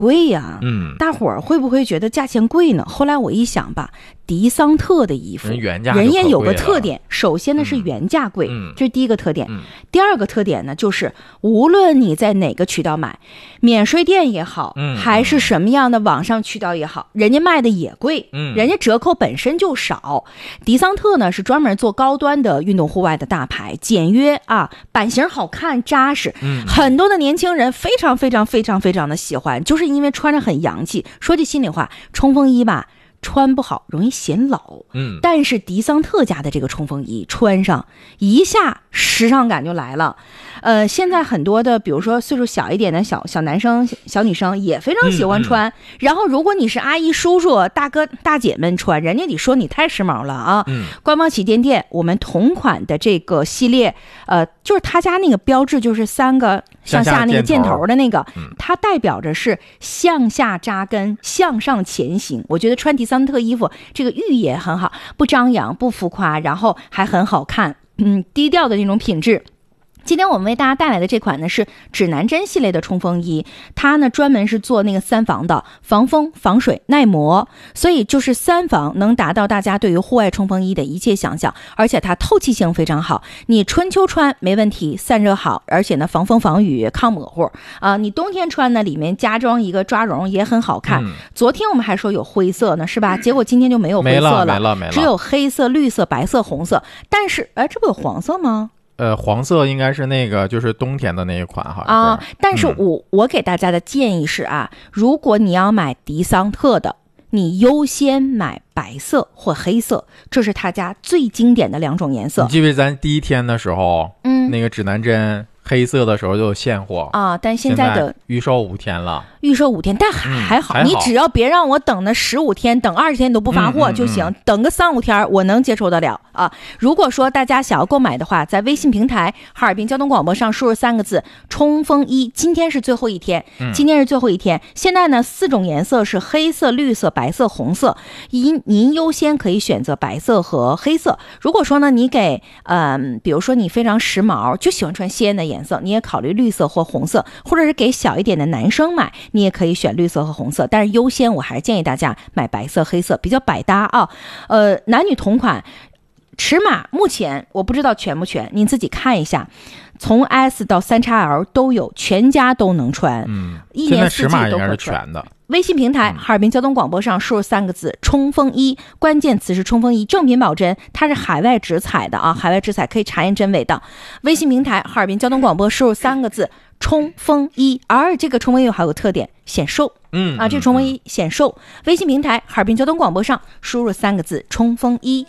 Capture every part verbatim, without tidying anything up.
贵呀、啊， 嗯， 大伙儿会不会觉得价钱贵呢？后来我一想吧，迪桑特的衣服人原价人也有个特点，首先呢是原价贵、 嗯， 这是第一个特点、 嗯。 第二个特点呢，就是无论你在哪个渠道买，免税店也好、 嗯， 还是什么样的网上渠道也好，人家卖的也贵， 嗯， 人家折扣本身就少。迪桑特呢是专门做高端的运动户外的大牌，简约啊，版型好看扎实， 嗯， 很多的年轻人非常非常非常非常的喜欢，就是因为穿着很洋气。说句心里话，冲锋衣吧穿不好容易显老， 嗯， 但是迪桑特家的这个冲锋衣穿上一下时尚感就来了。呃，现在很多的比如说岁数小一点的小小男生小女生也非常喜欢穿、嗯嗯、然后如果你是阿姨叔叔大哥大姐们穿，人家得说你太时髦了啊。 嗯， 官方旗舰店我们同款的这个系列，呃，就是他家那个标志就是三个向下那个箭头的那个，它代表着是向下扎根向上前行。我觉得穿迪桑特衣服这个寓意也很好，不张扬不浮夸，然后还很好看，嗯，低调的那种品质。今天我们为大家带来的这款呢是指南针系列的冲锋衣，它呢专门是做那个三防的，防风防水耐磨，所以就是三防能达到大家对于户外冲锋衣的一切想象，而且它透气性非常好，你春秋穿没问题，散热好，而且呢防风防雨抗模糊啊、呃，你冬天穿呢里面加装一个抓绒也很好看、嗯、昨天我们还说有灰色呢是吧，结果今天就没有灰色了， 没了没了没了， 只有黑色绿色白色红色，但是哎，这不有黄色吗？ 呃，黄色应该是那个就是冬天的那一款哈啊，但是我、嗯、我给大家的建议是啊，如果你要买迪桑特的，你优先买白色或黑色，这是他家最经典的两种颜色。 你记不记得咱第一天的时候， 嗯， 那个指南针黑色的时候就有现货啊，但现在的预售五天了， 预售五天，但还、嗯、还好， 还好你只要别让我等那十五天，等二十天都不发货就行，嗯嗯嗯等个三五天我能接受得了啊。如果说大家想要购买的话，在微信平台哈尔滨交通广播上输入三个字冲锋衣，今天是最后一天，今天是最后一天。嗯、现在呢，四种颜色是黑色、绿色、白色、红色，您您优先可以选择白色和黑色。如果说呢，你给嗯、呃，比如说你非常时髦，就喜欢穿鲜的颜色，你也考虑绿色或红色，或者是给小一点的男生买，你也可以选绿色和红色，但是优先我还是建议大家买白色黑色，比较百搭啊。呃，男女同款，尺码目前我不知道全不全，您自己看一下，从 S 到 三 X L 都有，全家都能穿， 嗯， 一年四季都可穿。 现在尺码应该是全的。 微信平台哈尔滨交通广播上输入三个字冲锋衣，关键词是冲锋衣，正品保真，它是海外直采的啊，海外直采可以查验真伪的。微信平台哈尔滨交通广播输入三个字冲锋衣，而这个冲锋衣还有特点显瘦， 嗯啊，这个冲锋衣显瘦。微信平台哈尔滨交通广播上输入三个字冲锋衣。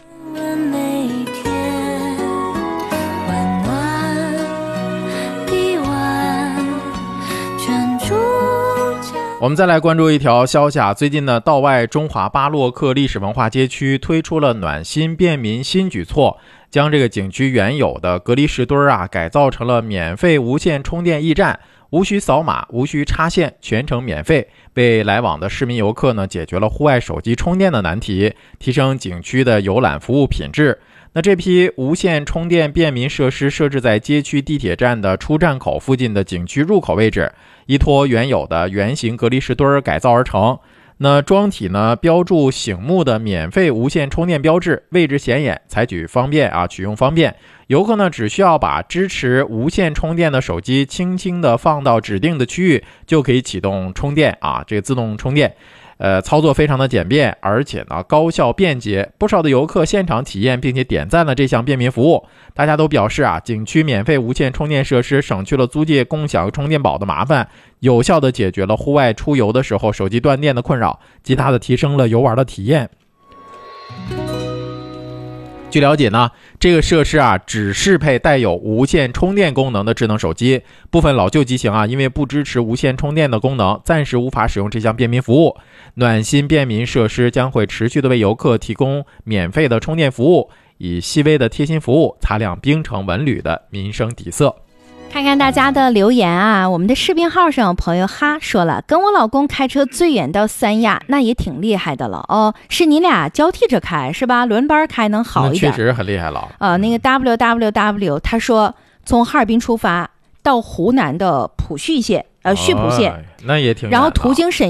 我们再来关注一条消息啊，最近呢，道外中华巴洛克历史文化街区推出了暖心便民新举措，将这个景区原有的隔离石墩啊改造成了免费无线充电驿站，无需扫码，无需插线，全程免费，为来往的市民游客呢解决了户外手机充电的难题，提升景区的游览服务品质。那这批无线充电便民设施设置在街区地铁站的出站口附近的景区入口位置，依托原有的圆形隔离石墩改造而成。那装体呢标注醒目的免费无线充电标志，位置显眼，采取方便啊，取用方便。游客呢只需要把支持无线充电的手机轻轻地放到指定的区域，就可以启动充电啊，这个自动充电。呃，操作非常的简便，而且呢高效便捷，不少的游客现场体验并且点赞了这项便民服务。大家都表示啊，景区免费无线充电设施省去了租借共享充电宝的麻烦，有效的解决了户外出游的时候手机断电的困扰，极大的提升了游玩的体验。据了解呢，这个设施啊只适配带有无线充电功能的智能手机，部分老旧机型啊因为不支持无线充电的功能，暂时无法使用这项便民服务。暖心便民设施将会持续的为游客提供免费的充电服务，以细微的贴心服务擦亮冰城文旅的民生底色。 看看大家的留言啊，我们的视频号上有朋友哈说了，跟我老公开车最远到三亚，那也挺厉害的了哦。是你俩交替着开是吧？轮班开能好一点， 确实很厉害了。 呃，那个 W W W 他说从哈尔滨出发到湖南的普洱县。呃，溆浦县、哦、 那也挺远的。 然后途经沈